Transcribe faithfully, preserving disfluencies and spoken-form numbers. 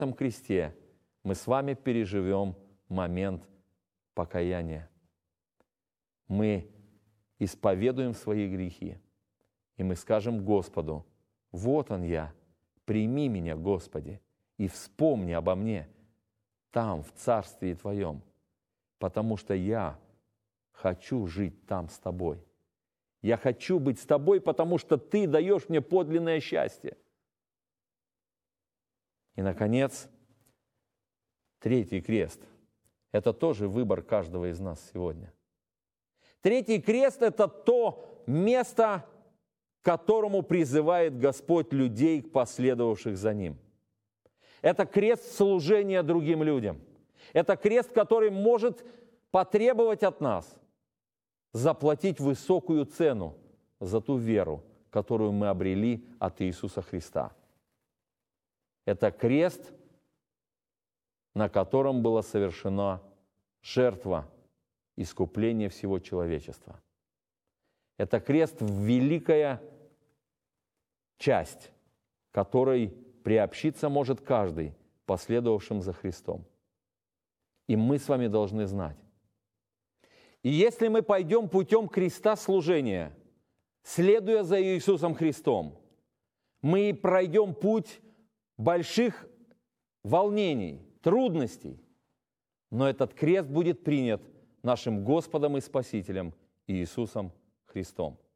этом кресте мы с вами переживем момент покаяния. Мы исповедуем свои грехи, и мы скажем Господу: вот он я, прими меня, Господи, и вспомни обо мне там, в Царстве Твоем, потому что я хочу жить там с Тобой. Я хочу быть с Тобой, потому что Ты даешь мне подлинное счастье. И, наконец, третий крест – это тоже выбор каждого из нас сегодня. Третий крест – это то место, к которому призывает Господь людей, последовавших за Ним. Это крест служения другим людям. Это крест, который может потребовать от нас заплатить высокую цену за ту веру, которую мы обрели от Иисуса Христа. Это крест, на котором была совершена жертва искупления всего человечества. Это крест – великая часть, которой приобщиться может каждый, последовавшим за Христом. И мы с вами должны знать. И если мы пойдем путем креста служения, следуя за Иисусом Христом, мы пройдем путь больших волнений, трудностей, но этот крест будет принят нашим Господом и Спасителем Иисусом Христом.